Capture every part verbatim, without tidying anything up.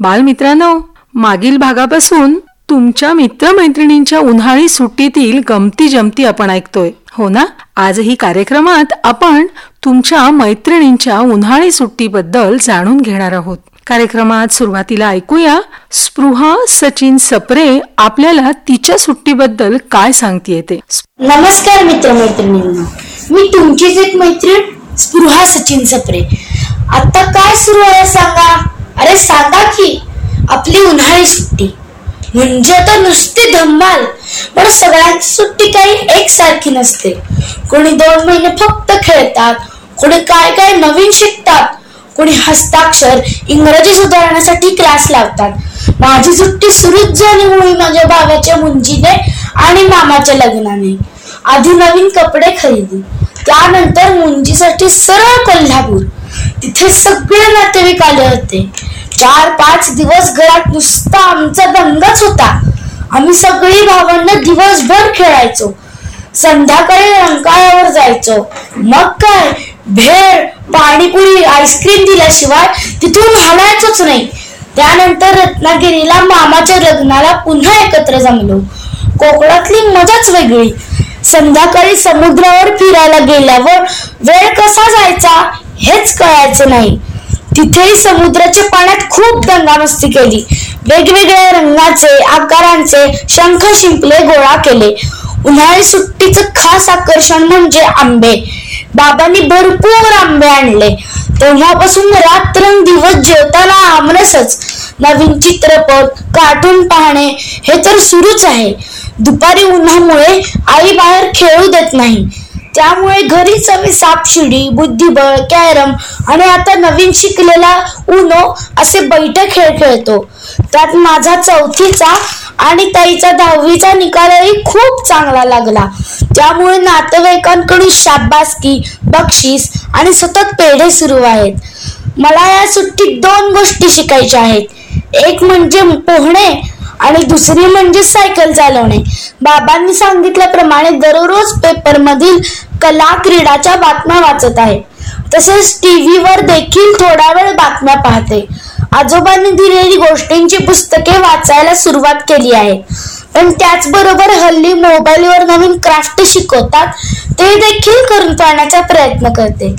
बालमित्रांनो, मागील भागापासून तुमच्या मित्रमैत्रिणींच्या उन्हाळी सुट्टीतील गमती जमती आपण ऐकतोय, हो ना? आजही कार्यक्रमात आपण तुमच्या मैत्रिणींच्या उन्हाळी सुट्टीबद्दल जाणून घेणार आहोत. कार्यक्रमात सुरुवातीला ऐकूया स्पृहा सचिन सप्रे आपल्याला तिच्या सुट्टीबद्दल काय सांगतेय ते. नमस्कार मित्रमैत्रिणींना, मी तुमचीच एक मैत्रीण स्पृहा सचिन सप्रे. आता काय सुरू आहे सांगा? अरे सांगा की. आपली उन्हाळी सुट्टी म्हणजे आता नुसती धम्माल. पण सगळ्यांची सुट्टी काही एकसारखी नसते. कोणी दोन महिने फक्त खेळतात, कोणी काय काय नवीन शिकतात, कोणी हस्ताक्षर इंग्रजी सुधारण्यासाठी क्लास लावतात. माझी सुट्टी सुरूच झाली मुळी माझ्या भावाच्या मुंजीने आणि मामाच्या लग्नाने. आधी नवीन कपडे खरेदी, त्यानंतर मुंजीसाठी सरळ कोल्हापूर. तिथे सगळे नातेवाईक आले होते. चार पाच दिवस घरात नुसता आमचा दंगाच होता. आम्ही सगळी भावंड दिवसभर खेळायचो, संध्याकाळी रंकाळ्यावर जायचो. मग काय भेळ, पाणीपुरी, आईस्क्रीम दिल्याशिवाय तिथून हलायचोच नाही. त्यानंतर रत्नागिरीला मामाच्या लग्नाला पुन्हा एकत्र जमलो. कोकणातली मजाच वेगळी. संध्याकाळी समुद्रावर फिरायला गेल्यावर वेळ कसा जायचा हेच कळायचं नाही. तिथेही समुद्राच्या पाण्यात खूप दंगामस्ती केली. वेगवेगळ्या रंगाचे, आकारांचे शंख शिंपले गोळा केले. उन्हाळी सुट्टीचं खास आकर्षण म्हणजे आंबे. बाबांनी भरपूर आंबे आणले. तेव्हापासून रात्रंदिवस जेवताना आमरसच. नवीन चित्रपट, कार्टून पाहणे हे तर सुरूच आहे. दुपारी उन्हामुळे आई बाहेर खेळू देत नाही, त्यामुळे घरीच आम्ही सापशिडी, बुद्धिबळ, कॅरम आणि आता नवीन शिकलेला उनो असे बैठे खेळ खेळतो. त्यात माझा चौथीचा आणि ताईचा दहावीचा निकालही खूप चांगला लागला. त्यामुळे नातेवाईकांकडून शाबासकी, बक्षीस आणि सतत पेढे सुरू आहेत. मला या सुट्टीत दोन गोष्टी शिकायच्या आहेत. एक म्हणजे पोहणे आणि दुसरी म्हणजे सायकल चालवणे. बाबांनी सांगितल्याप्रमाणे दररोज पेपर मधील कला क्रीडाच्या बातम्या वाचत आहे. तसेच टीव्हीवर देखील थोडा वेळ बातम्या पाहते. आजोबांनी दिलेली गोष्टींची पुस्तके वाचायला सुरुवात केली आहे. पण त्याचबरोबर हल्ली मोबाईलवर नवीन क्राफ्ट शिकवतात, ते देखील करून पाहण्याचा प्रयत्न करते.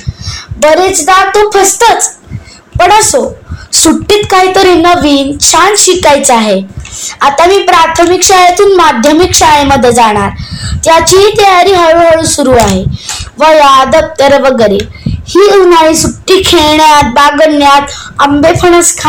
बरेचदा तो फसतच, पण असो, सुट्टीत काहीतरी नवीन छान शिकायचं आहे. आता मी प्राथमिक शाळेतून माध्यमिक शाळेमध्ये जाणार, त्याचीही तयारी हळूहळू सुरू आहे. वह्या, दप्तर वगैरे. ही उन्हाळी सुट्टी खेळण्यात, बागडण्यात, आंबे फणस